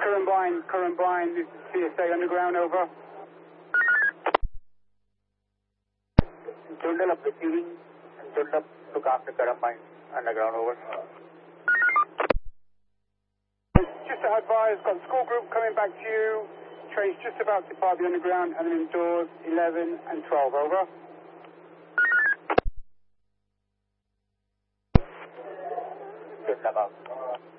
Current blind, this is CSA Underground, over. Journal proceeding, Journal look after Currambine Underground, over. Just to advise, got the school group coming back to you. Train's just about to depart the Underground and then indoors 11 and 12, over. Journal out.